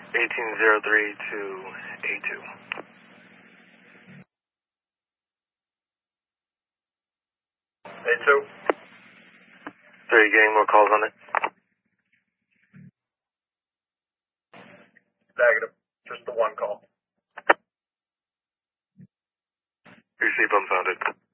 1803 to A2. A2. So are you getting more calls on it? Negative. Just the one call. Your seatbelt sounded.